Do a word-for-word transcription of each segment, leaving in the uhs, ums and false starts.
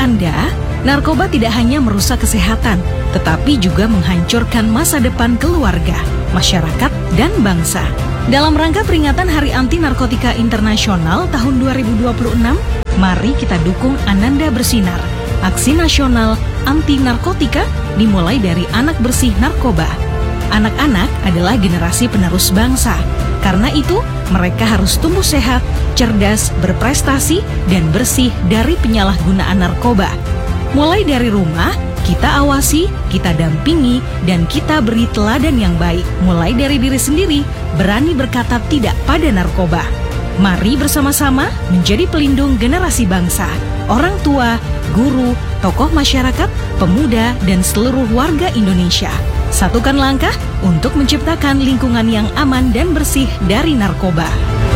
Anda, narkoba tidak hanya merusak kesehatan, tetapi juga menghancurkan masa depan keluarga, masyarakat, dan bangsa. Dalam rangka peringatan Hari Anti Narkotika Internasional tahun dua ribu dua puluh enam, mari kita dukung Ananda Bersinar, aksi nasional anti narkotika dimulai dari anak bersih narkoba. Anak-anak adalah generasi penerus bangsa. Karena itu, mereka harus tumbuh sehat, cerdas, berprestasi, dan bersih dari penyalahgunaan narkoba. Mulai dari rumah, kita awasi, kita dampingi, dan kita beri teladan yang baik. Mulai dari diri sendiri, berani berkata tidak pada narkoba. Mari bersama-sama menjadi pelindung generasi bangsa, orang tua, guru, tokoh masyarakat, pemuda, dan seluruh warga Indonesia. Satukan langkah untuk menciptakan lingkungan yang aman dan bersih dari narkoba.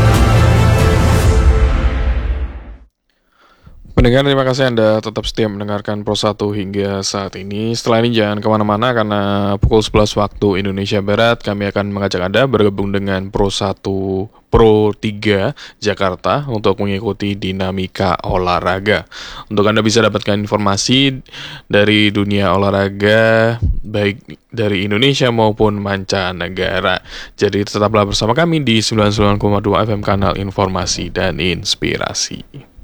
Pendengar, terima kasih Anda tetap setia mendengarkan Pro satu hingga saat ini. Setelah ini jangan kemana-mana karena pukul sebelas waktu Indonesia Barat kami akan mengajak Anda bergabung dengan Pro satu Pro tiga Jakarta untuk mengikuti dinamika olahraga. Untuk Anda bisa dapatkan informasi dari dunia olahraga baik dari Indonesia maupun mancanegara. Jadi tetaplah bersama kami di sembilan puluh sembilan koma dua F M Kanal Informasi dan Inspirasi.